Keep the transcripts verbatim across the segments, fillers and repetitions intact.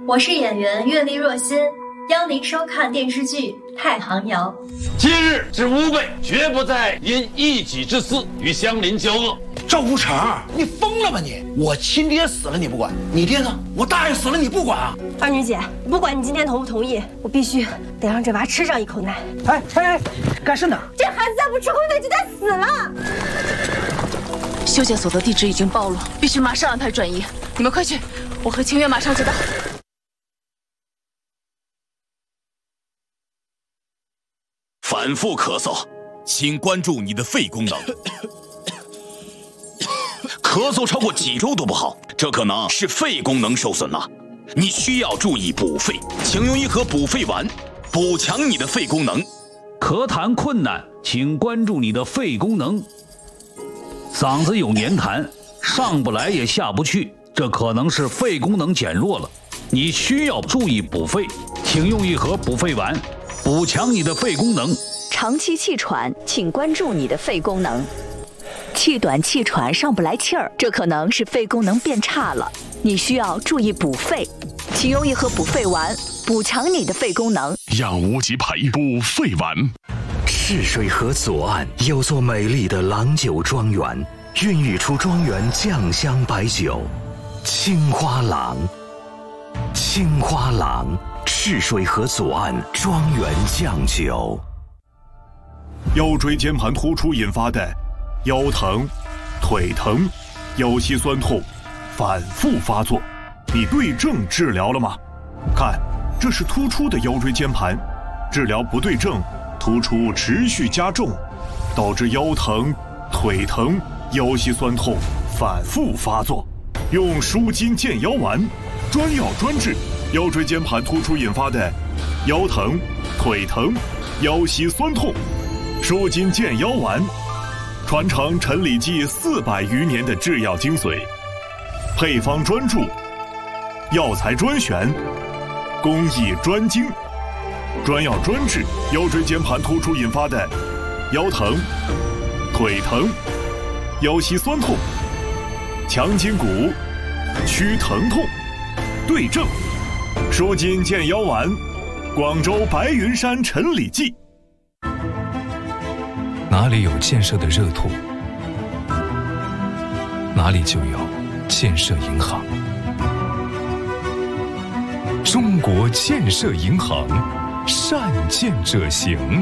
我是演员阅历若心，邀您收看电视剧《太行遥》。 今日之吾辈绝不再因一己之私与乡邻交恶。 赵无成，你疯了吧你！我亲爹死了你不管，你爹呢？我大爷死了你不管啊！ 二女姐，不管你今天同不同意，我必须得让这娃吃上一口奶。 哎哎哎，干什呢？ 这孩子再不吃口奶就得死了。 修建所的地址已经暴露，必须马上安排转移。你们快去，我和清月马上就到。 反复咳嗽，请关注你的肺功能。咳嗽超过几周都不好，这可能是肺功能受损了。你需要注意补肺，请用一盒补肺丸，补强你的肺功能。 咳痰困难，请关注你的肺功能。嗓子有黏痰，上不来也下不去，这可能是肺功能减弱了。你需要注意补肺，请用一盒补肺丸，补强你的肺功能。 长期气喘，请关注你的肺功能。气短气喘上不来气儿，这可能是肺功能变差了，你需要注意补肺，请用一盒补肺丸，补强你的肺功能。 养无极培补肺丸。 赤水河左岸有座美丽的郎酒庄园，孕育出庄园酱香白酒，青花郎。青花郎，赤水河左岸庄园酱酒。 腰椎间盘突出引发的腰疼、腿疼、腰膝酸痛反复发作，你对症治疗了吗？看，这是突出的腰椎间盘，治疗不对症，突出持续加重，导致腰疼、腿疼、腰膝酸痛反复发作。用舒筋健腰丸，专药专治腰椎间盘突出引发的腰疼、腿疼、腰膝酸痛。舒筋健腰丸，传承陈李济四百余年的制药精髓，配方专注，药材专选，工艺专精，专药专治腰椎间盘突出引发的腰疼、腿疼、腰膝酸痛，强筋骨，祛疼痛，对症。舒筋健腰丸，广州白云山陈李济。 哪里有建设的热土，哪里就有建设银行。中国建设银行，善建者行。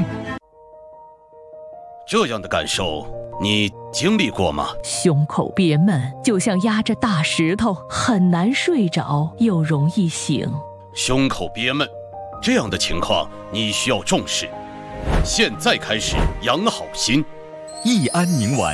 这样的感受你经历过吗？ 胸口憋闷，就像压着大石头，很难睡着，又容易醒。 胸口憋闷，这样的情况你需要重视。现在开始养好心， 益安宁丸